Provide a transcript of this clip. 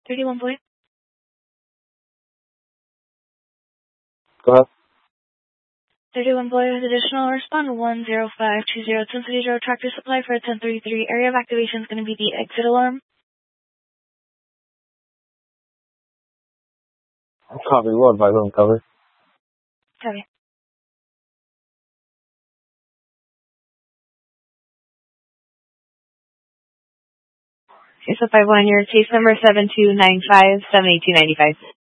31 point. Go ahead. 31 boy with additional respond 10520 Cincinnati Road Tractor Supply for 1033. Area of activation is going to be the exit alarm. Copy. What advise on cover? Copy. Okay, so 51, your case number 7295-78295.